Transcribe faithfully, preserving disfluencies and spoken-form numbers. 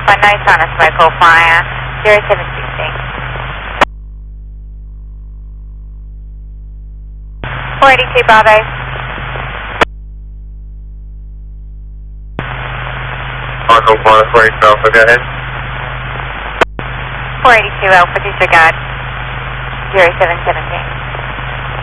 Alpha, nice on a Smoke Flyer, zero seven sixty. four eighty-two Bravo. Marco Flyer, four eighty-two Alpha, go ahead. four eighty-two Alpha, disregard, zero seven seventeen.